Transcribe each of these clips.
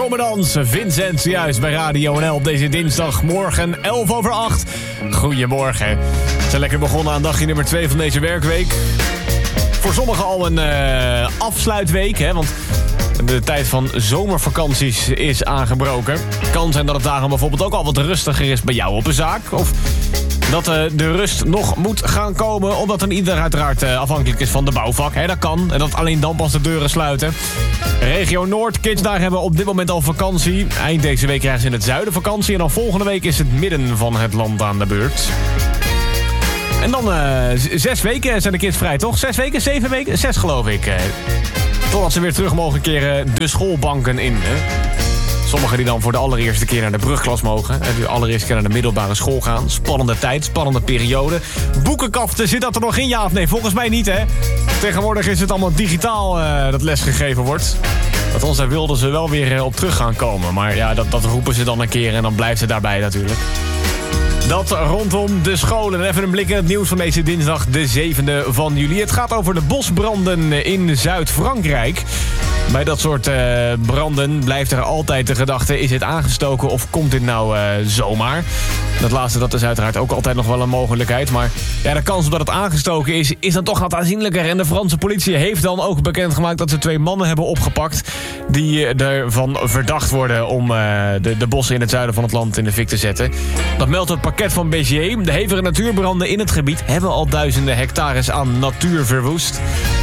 Zomerdans, Vincent, juist bij Radio NL op deze dinsdagmorgen 7:11. Goedemorgen. We zijn lekker begonnen aan dagje nummer 2 van deze werkweek. Voor sommigen al een afsluitweek, hè, want de tijd van zomervakanties is aangebroken. Kan zijn dat het dagen bijvoorbeeld ook al wat rustiger is bij jou op een zaak. Of dat de rust nog moet gaan komen, omdat een ieder uiteraard afhankelijk is van de bouwvak. Hè, dat kan. En dat alleen dan pas de deuren sluiten. Regio Noord, kids daar hebben op dit moment al vakantie. Eind deze week krijgen ze in het zuiden vakantie. En dan volgende week is het midden van het land aan de beurt. En dan 6 weken zijn de kids vrij, toch? 6 weken, 7 weken? 6 geloof ik. Totdat ze weer terug mogen keren de schoolbanken in. Hè? Sommigen die dan voor de allereerste keer naar de brugklas mogen. En de allereerste keer naar de middelbare school gaan. Spannende tijd, spannende periode. Boekenkaften, zit dat er nog in, ja of nee? Volgens mij niet, hè? Tegenwoordig is het allemaal digitaal dat lesgegeven wordt. Althans, daar wilden ze wel weer op terug gaan komen. Maar ja, dat roepen ze dan een keer en dan blijft het daarbij natuurlijk. Dat rondom de scholen. Even een blik in het nieuws van deze dinsdag, de 7e van juli. Het gaat over de bosbranden in Zuid-Frankrijk. Bij dat soort branden blijft er altijd de gedachte: is het aangestoken of komt dit nou zomaar? Dat laatste, dat is uiteraard ook altijd nog wel een mogelijkheid. Maar ja, de kans op dat het aangestoken is dan toch wat aanzienlijker. En de Franse politie heeft dan ook bekendgemaakt dat ze 2 mannen hebben opgepakt die ervan verdacht worden om de bossen in het zuiden van het land in de fik te zetten. Dat meldt het pakket van Béziers. De hevige natuurbranden in het gebied hebben al duizenden hectares aan natuur verwoest.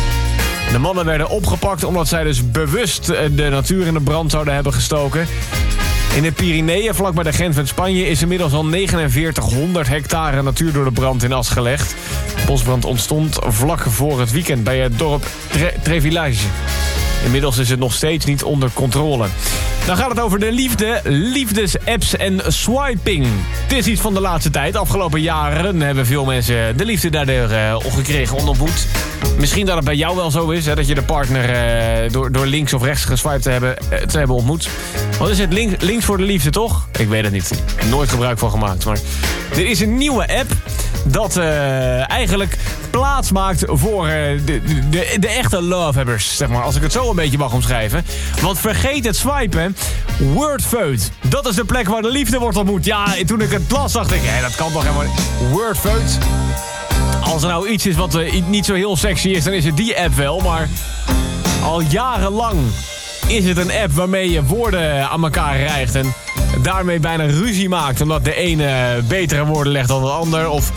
De mannen werden opgepakt omdat zij dus bewust de natuur in de brand zouden hebben gestoken. In de Pyreneeën, vlakbij de grens met Spanje, is inmiddels al 4900 hectare natuur door de brand in as gelegd. De bosbrand ontstond vlak voor het weekend bij het dorp Trevillage. Inmiddels is het nog steeds niet onder controle. Dan gaat het over de liefde, liefdesapps en swiping. Het is iets van de laatste tijd. Afgelopen jaren hebben veel mensen de liefde daardoor gekregen, ontmoet. Misschien dat het bij jou wel zo is, hè, dat je de partner door links of rechts geswiped te hebben ontmoet. Wat is het? Links voor de liefde, toch? Ik weet het niet. Ik heb nooit gebruik van gemaakt. Maar er is een nieuwe app dat eigenlijk plaats maakt voor de echte lovehebbers, zeg maar. Als ik het zo een beetje mag omschrijven. Want vergeet het swipen. Wordfeud. Dat is de plek waar de liefde wordt ontmoet. Ja, toen ik het las dacht ik, dat kan toch helemaal niet. Wordfeud. Als er nou iets is wat niet zo heel sexy is, dan is het die app wel. Maar al jarenlang is het een app waarmee je woorden aan elkaar rijgt en daarmee bijna ruzie maakt, omdat de ene betere woorden legt dan de ander, of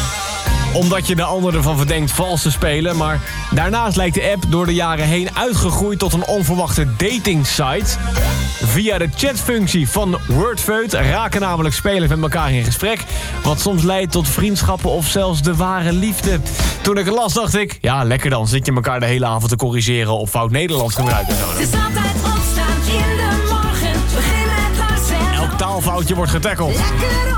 omdat je de ander ervan verdenkt vals te spelen. Maar daarnaast lijkt de app door de jaren heen uitgegroeid tot een onverwachte datingsite. Via de chatfunctie van Wordfeud raken namelijk spelers met elkaar in gesprek, wat soms leidt tot vriendschappen of zelfs de ware liefde. Toen ik het las dacht ik, ja lekker dan, zit je elkaar de hele avond te corrigeren op fout Nederlands gebruiken. Het is altijd opstaan in de morgen, beginnen met Lars en elk taalfoutje wordt getackeld. lekker